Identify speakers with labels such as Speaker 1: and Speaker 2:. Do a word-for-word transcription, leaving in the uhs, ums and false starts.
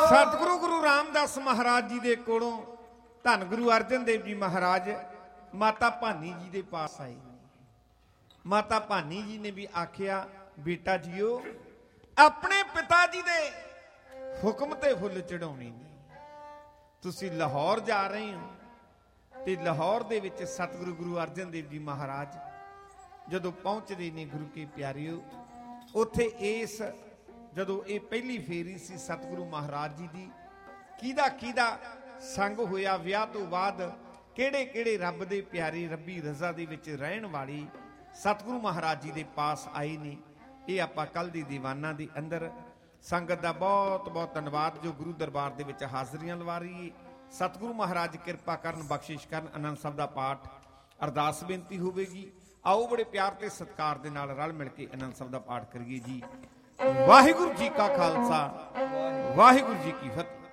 Speaker 1: सतगुरु गुरु रामदास महाराज जी दे कोलों धन गुरु अर्जन देव जी महाराज माता भानी जी दे पास आए। माता भानी जी ने भी आखिया बेटा जीओ अपने पिता जी दे हुक्म ते फुल चढ़ाउणे ने, तुसी लाहौर जा रहे हो ते लाहौर दे विच सतगुरु गुरु अर्जन देव जी महाराज जदों पहुंचदे ने गुरु के प्यारिओ, उत्थे इस जदों ये पहली फेरी सी सतगुरु महाराज जी दी किदा किदा संग होया, विआह तो बाद किहड़े किहड़े रब दे प्यारे रब्बी रज़ा दे विच रहण वाली सतगुरु महाराज जी दे पास आए ने। ये आपां कल दी दीवाना दे अंदर संगत दा बहुत बहुत धन्नवाद जो गुरु दरबार दे विच हाज़रियां लवा रही है। सतगुरु महाराज कृपा करन बख्शिश करन। आनंद साहब दा पाठ अरदास बेनती होवेगी। आओ बड़े प्यार ते सत्कार दे नाल रल मिल के आनंद साहब दा पाठ करिए जी। वाहिगुरू जी का खालसा वाहिगुरू जी की फतेह।